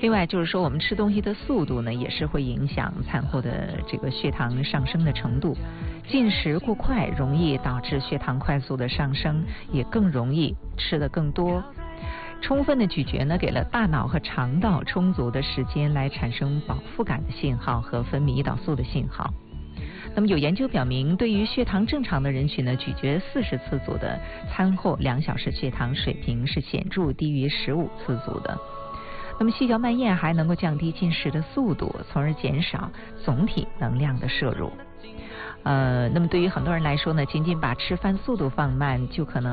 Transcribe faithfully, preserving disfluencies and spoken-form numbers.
另外就是说，我们吃东西的速度呢，也是会影响餐后的这个血糖上升的程度。进食过快容易导致血糖快速的上升，也更容易吃得更多。充分的咀嚼呢，给了大脑和肠道充足的时间来产生饱腹感的信号和分泌胰岛素的信号。那么有研究表明，对于血糖正常的人群呢，咀嚼四十次组的餐后两小时血糖水平是显著低于十五次组的。那么细嚼慢咽还能够降低进食的速度，从而减少总体能量的摄入。呃，那么对于很多人来说呢，仅仅把吃饭速度放慢就可能